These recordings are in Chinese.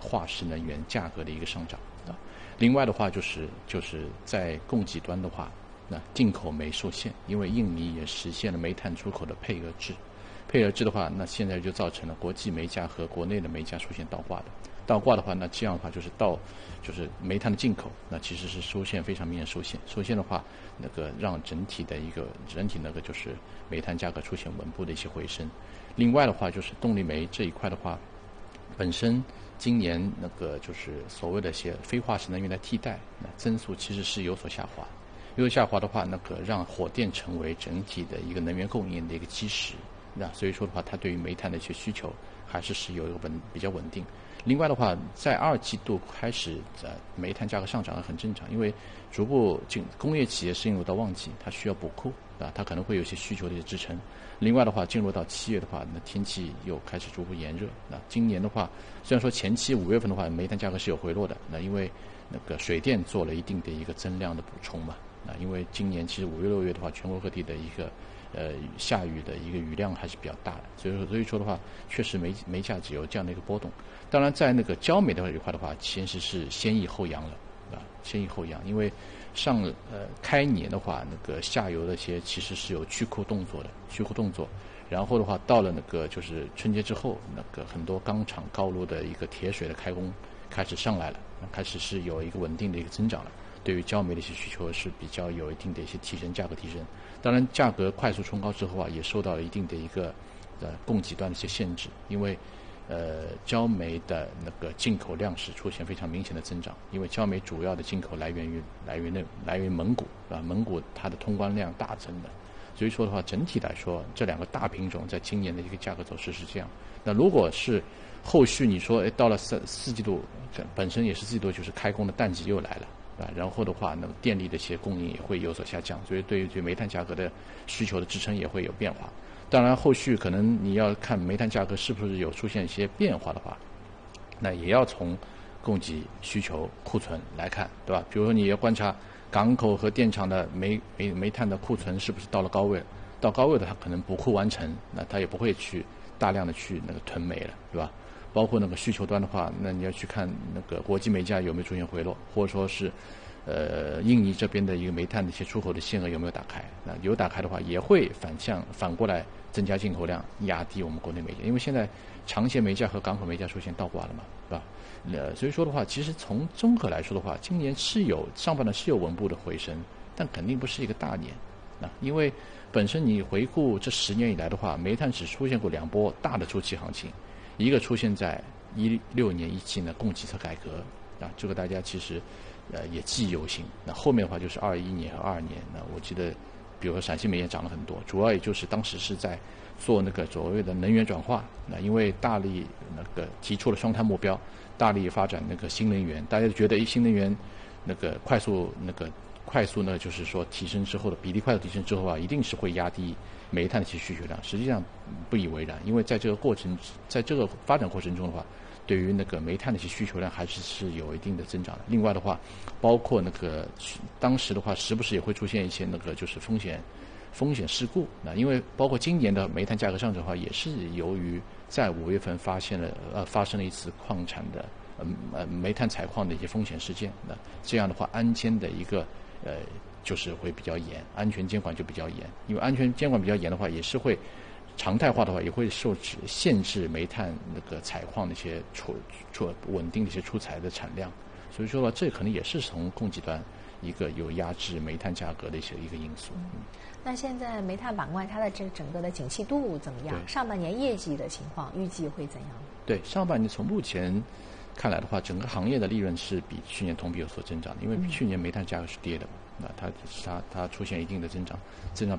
化石能源价格的一个上涨啊。另外的话就是在供给端的话，那进口煤受限，因为印尼也实现了煤炭出口的配额制。配额制的话，那现在就造成了国际煤价和国内的煤价出现倒挂的。倒挂的话，那这样的话就是煤炭的进口，那其实是受限，非常明显受限。受限的话，那个让整体那个就是煤炭价格出现稳步的一些回升。另外的话，就是动力煤这一块的话，本身今年那个就是所谓的一些非化石能源的替代，那增速其实是有所下滑。有所下滑的话，那个让火电成为整体的一个能源供应的一个基石。那所以说的话，它对于煤炭的一些需求还是有一个比较稳定。另外的话，在二季度开始，煤炭价格上涨很正常，因为逐步工业企业进入到旺季，它需要补库啊，它可能会有一些需求的一些支撑。另外的话，进入到7月的话，那天气又开始逐步炎热。那今年的话，虽然说前期5月份的话，煤炭价格是有回落的，那因为那个水电做了一定的一个增量的补充嘛。那因为今年其实5月6月的话，全国各地的一个下雨的一个雨量还是比较大的，所以说的话，确实煤价只有这样的一个波动。当然，在那个焦煤的这一块的话，其实是先抑后扬了啊，先抑后扬，因为开年的话，那个下游的一些其实是有去库动作，然后的话，到了那个就是春节之后，那个很多钢厂高炉的一个铁水的开工开始上来了，开始是有一个稳定的一个增长了。对于焦煤的一些需求是比较有一定的一些价格提升。当然，价格快速冲高之后啊，也受到了一定的一个供给端的一些限制，因为焦煤的那个进口量是出现非常明显的增长，因为焦煤主要的进口来源于蒙古啊，蒙古它的通关量大增的。所以说的话，整体来说，这两个大品种在今年的一个价格走势是这样。那如果是后续你说到了四季度，本身也是4季度就是开工的淡季又来了。然后的话，那么电力的一些供应也会有所下降，所以对于煤炭价格的需求的支撑也会有变化。当然，后续可能你要看煤炭价格是不是有出现一些变化的话，那也要从供给、需求、库存来看，对吧？比如说你要观察港口和电厂的煤炭的库存是不是到了高位，到高位的它可能补库完成，那它也不会去大量的去那个囤煤了，对吧？包括那个需求端的话，那你要去看那个国际煤价有没有出现回落，或者说是印尼这边的一个煤炭的一些出口的限额有没有打开？那有打开的话，也会反过来增加进口量，压低我们国内煤价。因为现在长线煤价和港口煤价出现倒挂了嘛，是吧？所以说的话，其实从综合来说的话，今年上半年是有稳步的回升，但肯定不是一个大年啊，因为本身你回顾这10年以来的话，煤炭只出现过2波大的周期行情。一个出现在16年17年的供给侧改革啊，这个大家其实也记忆犹新。那后面的话就是21年和22年，那我记得比如说陕西煤也涨了很多，主要也就是当时是在做那个所谓的能源转化。那因为大力那个提出了双碳目标，大力发展那个新能源，大家觉得新能源那个快速呢，就是说提升之后的比例快速提升之后啊，一定是会压低煤炭的一些需求量。实际上不以为然，因为在这个发展过程中的话，对于那个煤炭的一些需求量还是有一定的增长的。另外的话，包括那个当时的话，时不时也会出现一些那个就是风险事故。那因为包括今年的煤炭价格上涨的话，也是由于在5月份发生了一次矿产的煤炭采矿的一些风险事件。那这样的话，安监的一个就是会比较严，安全监管就比较严。因为安全监管比较严的话，也是会常态化的话，也会限制煤炭那个采矿的一些稳定的一些出采的产量。所以说呢，这可能也是从供给端一个有压制煤炭价格的一个因素。 那现在煤炭板块它的整个的景气度怎么样？上半年业绩的情况预计会怎样？对， 上半年从目前看来的话，整个行业的利润是比去年同比有所增长的，因为去年煤炭价格是跌的嘛，那它出现一定的增长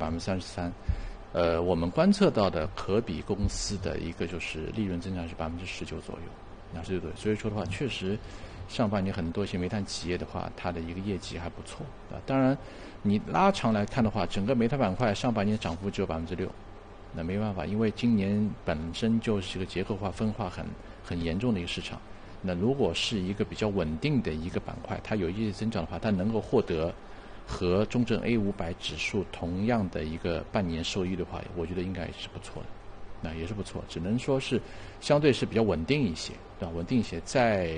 33%。我们观测到的可比公司的一个就是利润增长是19%左右，那是对。所以说的话，确实上半年很多一些煤炭企业的话，它的一个业绩还不错啊。当然，你拉长来看的话，整个煤炭板块上半年涨幅只有6%，那没办法，因为今年本身就是一个结构化分化很严重的一个市场。那如果是一个比较稳定的一个板块，它有业绩增长的话，它能够获得和中证 A500指数同样的一个半年收益的话，我觉得应该也是不错的，那也是不错，只能说是相对是比较稳定一些，对吧？稳定一些，在